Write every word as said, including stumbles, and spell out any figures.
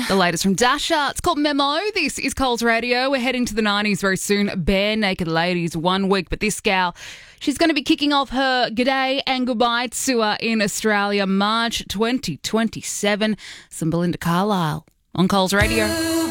The latest from Dasha. It's called Memo. This is Coles Radio. We're heading to the nineties very soon. Bare Naked Ladies, one week. But this gal, she's going to be kicking off her G'day and Goodbye tour in Australia, March twenty twenty-seven. Some Belinda Carlisle on Coles Radio.